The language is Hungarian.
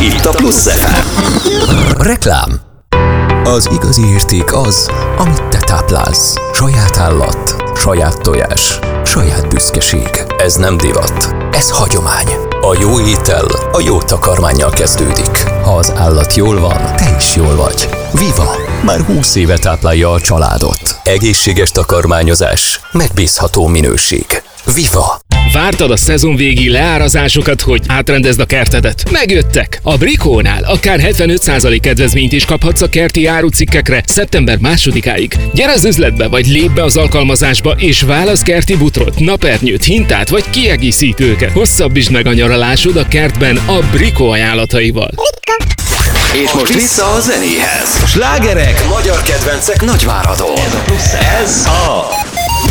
Itt a Plusz FM. Reklám. Az igazi érték az, amit te táplálsz. Saját állat, saját tojás, saját büszkeség. Ez nem divat, ez hagyomány. A jó étel a jó takarmánnyal kezdődik. Ha az állat jól van, te is jól vagy. Viva! Már 20 éve táplálja a családot. Egészséges takarmányozás, megbízható minőség. Viva! Vártad a szezon végi leárazásokat, hogy átrendezd a kertedet? Megjöttek! A Brikónál akár 75% kedvezményt is kaphatsz a kerti árucikkekre szeptember 2-áig. Gyere az üzletbe, vagy lépj be az alkalmazásba, és válasz kerti butrot, napernyőt, hintát, vagy kiegészítőket. Hosszabbítsd meg a nyaralásod a kertben a Brikó ajánlataival. És most vissza a zenéhez. Slágerek, magyar kedvencek Nagyváradon. Ez a